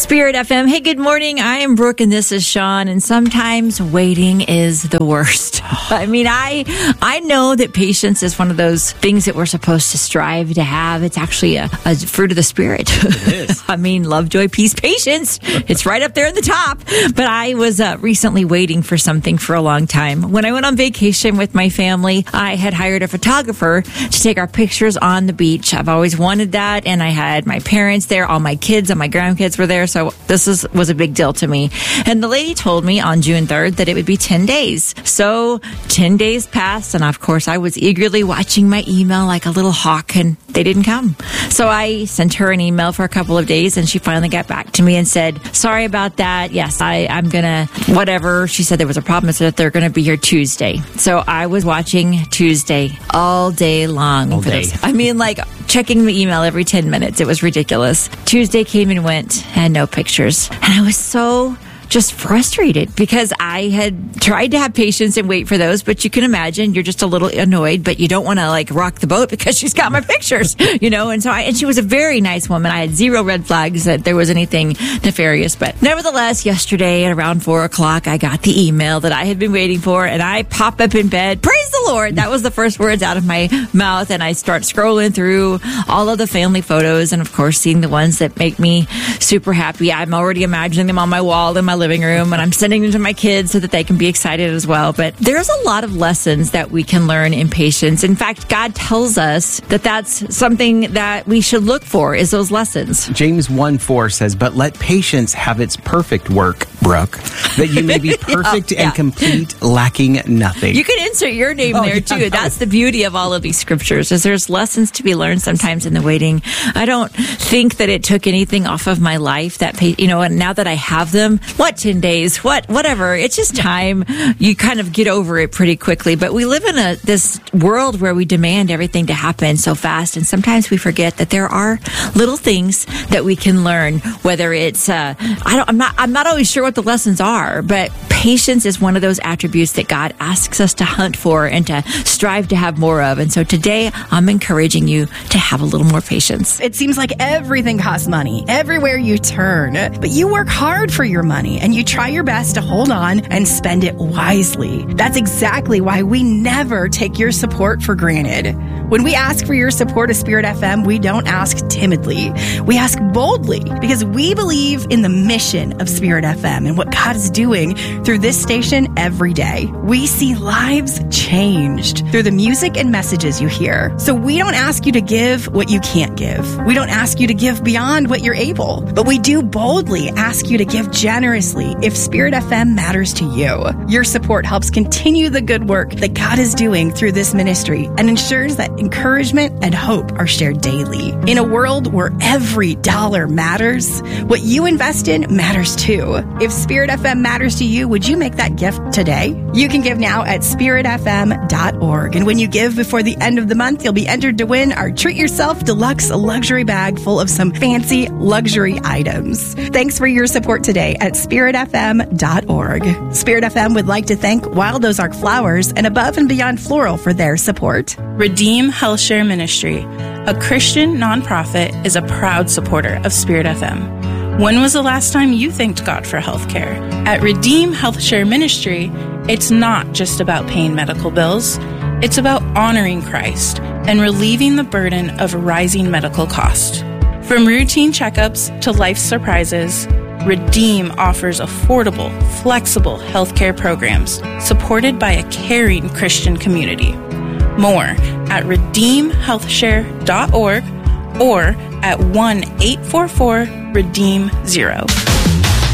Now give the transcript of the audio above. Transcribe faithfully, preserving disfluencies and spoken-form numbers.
Spirit F M. Hey, good morning. I am Brooke and this is Sean. And sometimes waiting is the worst. I mean, I I know that patience is one of those things that we're supposed to strive to have. It's actually a, a fruit of the Spirit. It is. I mean, love, joy, peace, patience. It's right up there in the top. But I was uh, recently waiting for something for a long time. When I went on vacation with my family, I had hired a photographer to take our pictures on the beach. I've always wanted that. And I had my parents there, all my kids and my grandkids were there. So this is, was a big deal to me. And the lady told me on June third that it would be ten days. So ten days passed. And of course, I was eagerly watching my email like a little hawk, and they didn't come. So I sent her an email for a couple of days, and she finally got back to me and said, sorry about that. Yes, I, I'm going to, whatever. She said there was a problem. So that they're going to be here Tuesday. So I was watching Tuesday all day long. All for day. this. I mean, like checking the email every ten minutes. It was ridiculous. Tuesday came and went, and no pictures. And I was so just frustrated because I had tried to have patience and wait for those, but you can imagine you're just a little annoyed, but you don't want to like rock the boat because she's got my pictures, you know? And so I, and she was a very nice woman. I had zero red flags that there was anything nefarious, but nevertheless, yesterday at around four o'clock, I got the email that I had been waiting for, and I pop up in bed. Praise the Lord. That was the first words out of my mouth. And I start scrolling through all of the family photos and of course, seeing the ones that make me super happy. I'm already imagining them on my wall in my living room, and I'm sending them to my kids so that they can be excited as well. But there's a lot of lessons that we can learn in patience. In fact, God tells us that that's something that we should look for, is those lessons. James one four says, but let patience have its perfect work, Brooke, that you may be perfect yeah, yeah. and complete, lacking nothing. You can insert your name Oh, there yeah, too. no. That's the beauty of all of these scriptures, is there's lessons to be learned sometimes in the waiting. I don't think that it took anything off of my life that, you know, and now that I have them, what, ten days, what, whatever. It's just time. You kind of get over it pretty quickly. But we live in a this world where we demand everything to happen so fast, and sometimes we forget that there are little things that we can learn. Whether it's, uh, I don't, I'm not, I'm not always sure what the lessons are, but patience is one of those attributes that God asks us to hunt for and to strive to have more of. And so today, I'm encouraging you to have a little more patience. It seems like everything costs money everywhere you turn, but you work hard for your money and you try your best to hold on and spend it wisely. That's exactly why we never take your support for granted. When we ask for your support of Spirit F M, we don't ask timidly. We ask boldly because we believe in the mission of Spirit F M and what God is doing through this station every day. We see lives changed through the music and messages you hear. So we don't ask you to give what you can't give. We don't ask you to give beyond what you're able, but we do boldly ask you to give generously if Spirit F M matters to you. Your support helps continue the good work that God is doing through this ministry and ensures that encouragement and hope are shared daily. In a world where every dollar matters, what you invest in matters too. If Spirit F M matters to you, would you make that gift today? You can give now at spirit f m dot org. And when you give before the end of the month, you'll be entered to win our Treat Yourself Deluxe luxury bag full of some fancy luxury items. Thanks for your support today at spirit f m dot org. Spirit F M would like to thank Wild Ozark Flowers and Above and Beyond Floral for their support. Redeem Healthshare Ministry, a Christian nonprofit, is a proud supporter of Spirit F M. When was the last time you thanked God for healthcare? At Redeem Healthshare Ministry, it's not just about paying medical bills. It's about honoring Christ and relieving the burden of rising medical costs. From routine checkups to life surprises, Redeem offers affordable, flexible healthcare programs supported by a caring Christian community. More at redeem healthshare dot org or at one eight four four redeem zero.